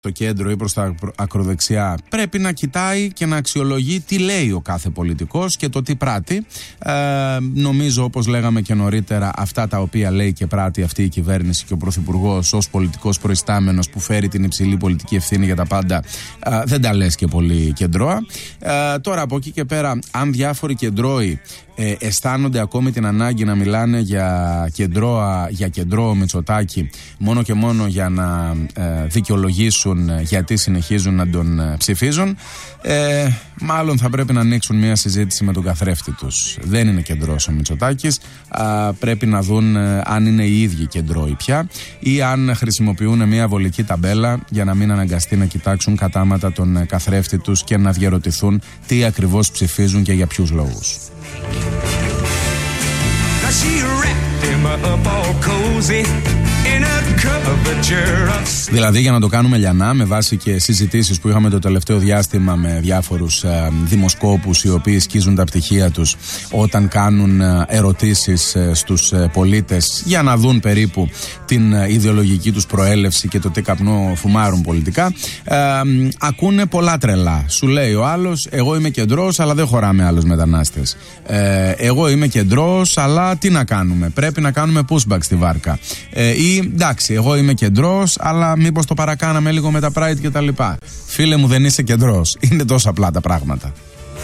το κέντρο ή προς τα ακροδεξιά, πρέπει να κοιτάει και να αξιολογεί τι λέει ο κάθε πολιτικός και το τι πράττει. Νομίζω, όπως λέγαμε και νωρίτερα, αυτά τα οποία λέει και πράττει αυτή η κυβέρνηση και ο Πρωθυπουργός ως πολιτικός προϊστάμενος που φέρει την υψηλή πολιτική ευθύνη για τα πάντα, δεν τα λες και πολύ κεντρώα. Τώρα από εκεί και πέρα, αν διάφοροι κεντρώοι αισθάνονται ακόμη την ανάγκη να μιλάνε για κεντρώο Μητσοτάκη μόνο και μόνο για να δικαιολογήσουν γιατί συνεχίζουν να τον ψηφίζουν, μάλλον θα πρέπει να ανοίξουν μια συζήτηση με τον καθρέφτη τους. Δεν είναι κεντρός ο Μητσοτάκης, πρέπει να δουν αν είναι οι ίδιοι κεντρώοι πια ή αν χρησιμοποιούν μια βολική ταμπέλα για να μην αναγκαστεί να κοιτάξουν κατάματα τον καθρέφτη τους και να διαρωτηθούν τι ακριβώς ψηφίζουν και για ποιους λόγους. Δηλαδή, για να το κάνουμε λιανά, με βάση και συζητήσεις που είχαμε το τελευταίο διάστημα με διάφορους δημοσκόπους οι οποίοι σκίζουν τα πτυχία τους όταν κάνουν ερωτήσεις στους πολίτες για να δουν περίπου την ιδεολογική τους προέλευση και το τι καπνό φουμάρουν πολιτικά, ακούνε πολλά τρελά. Σου λέει ο άλλος, εγώ είμαι κεντρός αλλά δεν χωράμε άλλους μετανάστες. Εγώ είμαι κεντρός αλλά τι να κάνουμε, πρέπει να κάνουμε pushback στη βάρκα. Ή εντάξει, εγώ είμαι κεντρός, αλλά μήπως το παρακάναμε λίγο με τα Pride και τα λοιπά. Φίλε μου, δεν είσαι κεντρός. Είναι τόσο απλά τα πράγματα.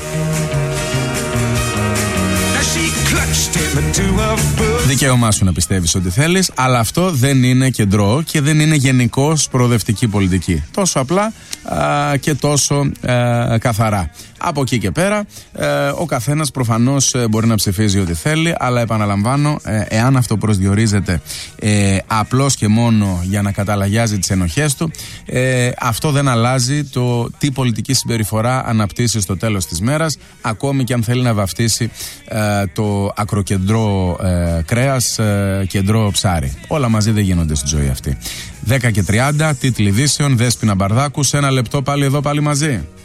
Δικαίωμά σου να πιστεύεις ό,τι θέλεις, αλλά αυτό δεν είναι κεντρό και δεν είναι γενικώς προοδευτική πολιτική. Τόσο απλά και τόσο καθαρά. Από εκεί και πέρα, ο καθένας προφανώς μπορεί να ψηφίζει ό,τι θέλει, αλλά επαναλαμβάνω, εάν αυτό προσδιορίζεται απλώς και μόνο για να καταλαγιάζει τις ενοχές του, αυτό δεν αλλάζει το τι πολιτική συμπεριφορά αναπτύσσει στο τέλος της μέρας, ακόμη και αν θέλει να βαφτίσει το ακροκεντρό κρέας κεντρό ψάρι. Όλα μαζί δεν γίνονται στη ζωή αυτή. 10:30, τίτλοι ειδήσεων, Δέσποινα Μπαρδάκου, σε ένα λεπτό πάλι εδώ, πάλι μαζί.